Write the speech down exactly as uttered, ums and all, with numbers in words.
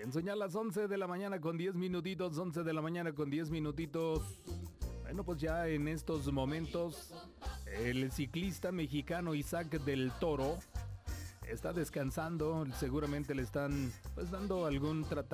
Son ya las once de la mañana con diez minutitos, once de la mañana con diez minutitos. Bueno, pues ya en estos momentos el ciclista mexicano Isaac del Toro está descansando. Seguramente le están pues dando algún tratamiento